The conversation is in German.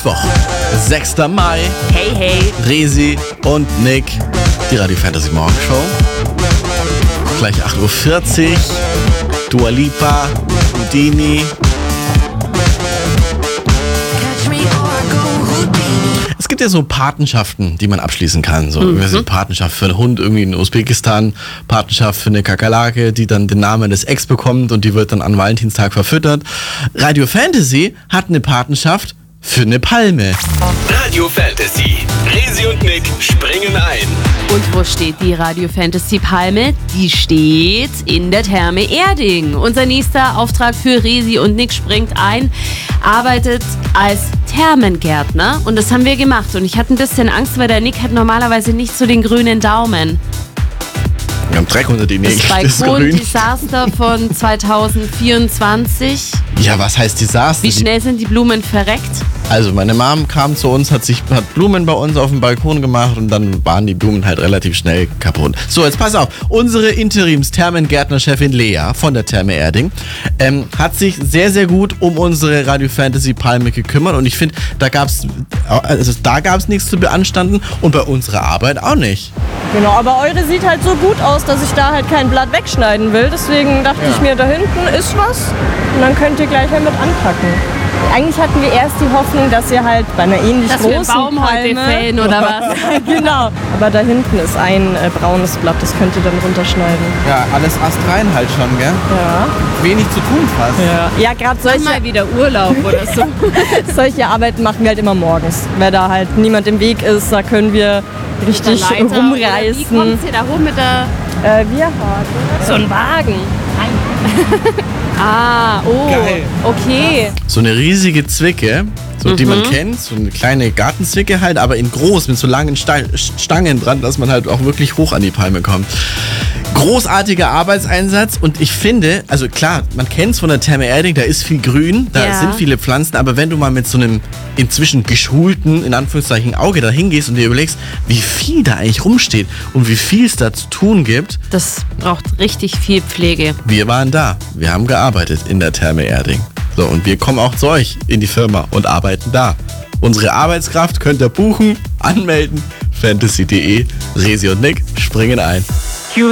Mittwoch, 6. Mai. Hey, hey. Resi und Nick, die Radio Fantasy Morgenshow. Gleich 8.40 Uhr. Dua Lipa, Houdini. Es gibt ja so Patenschaften, die man abschließen kann. So eine Patenschaft für einen Hund irgendwie in Usbekistan, Patenschaft für eine Kakerlake, die dann den Namen des Ex bekommt und die wird dann an Valentinstag verfüttert. Radio Fantasy hat eine Patenschaft für eine Palme. Radio Fantasy. Resi und Nick springen ein. Und wo steht die Radio Fantasy Palme? Die steht in der Therme Erding. Unser nächster Auftrag für Resi und Nick springt ein, arbeitet als Thermengärtner und das haben wir gemacht. Und ich hatte ein bisschen Angst, weil der Nick hat normalerweise nicht so den grünen Daumen. Wir haben Dreck unter die Nägel. Das Balkon-Desaster von 2024. Ja, was heißt Desaster? Wie schnell sind die Blumen verreckt? Also meine Mom kam zu uns, hat Blumen bei uns auf dem Balkon gemacht und dann waren die Blumen halt relativ schnell kaputt. So, jetzt pass auf. Unsere Interims-Thermengärtner-Chefin Lea von der Therme Erding hat sich sehr, sehr gut um unsere Radio Fantasy Palme gekümmert und ich finde, da gab's nichts zu beanstanden und bei unserer Arbeit auch nicht. Genau, aber eure sieht halt so gut aus, dass ich da halt kein Blatt wegschneiden will. Deswegen dachte ich mir, da hinten ist was und dann könnt ihr gleich mit anpacken. Eigentlich hatten wir erst die Hoffnung, dass ihr halt bei einer ähnlich großen Baum heute Palme... fällen oder was? Genau, aber da hinten ist ein braunes Blatt, das könnt ihr dann runterschneiden. Ja, alles astrein halt schon, gell? Ja. Wenig zu tun fast. Ja, gerade Mal wieder Urlaub oder so. solche Arbeiten machen wir halt immer morgens. Weil da halt niemand im Weg ist, da können wir richtig rumreißen. Wie kommt ihr da hoch mit der... Wir haben so einen Wagen. Geil. Okay. So eine riesige Zwicke, die man kennt, so eine kleine Gartenzwicke halt, aber in groß mit so langen Stangen dran, dass man halt auch wirklich hoch an die Palme kommt. Großartiger Arbeitseinsatz und ich finde, also klar, man kennt es von der Therme Erding, da ist viel Grün, da sind viele Pflanzen, aber wenn du mal mit so einem inzwischen geschulten, in Anführungszeichen, Auge da hingehst und dir überlegst, wie viel da eigentlich rumsteht und wie viel es da zu tun gibt. Das braucht richtig viel Pflege. Wir waren da, wir haben gearbeitet in der Therme Erding. So, und wir kommen auch zu euch in die Firma und arbeiten da. Unsere Arbeitskraft könnt ihr buchen, anmelden, fantasy.de, Resi und Nick springen ein.